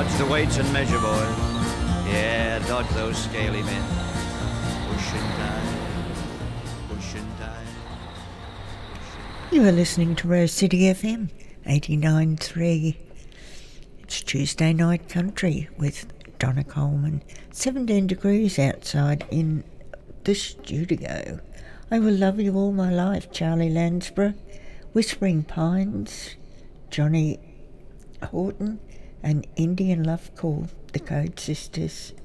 Dodge the weights and measure, boys. Yeah, dodge those scaly men. Pushing time, pushing time. You are listening to Rose City FM 89.3. It's Tuesday Night Country with Donna Coleman. 17 degrees outside in the studio. I Will Love You All My Life, Charlie Lansborough, Whispering Pines, Johnny Horton, and Indian Love Call, the Code Sisters.